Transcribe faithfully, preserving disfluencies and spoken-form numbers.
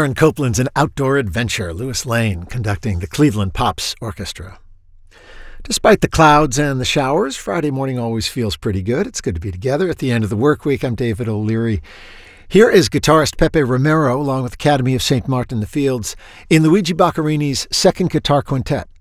Aaron Copland's An Outdoor Adventure, Louis Lane conducting the Cleveland Pops Orchestra. Despite the clouds and the showers, Friday morning always feels pretty good. It's good to be together at the end of the work week. I'm David O'Leary. Here is guitarist Pepe Romero, along with Academy of Saint Martin the Fields, in Luigi Boccarini's Second Guitar Quintet.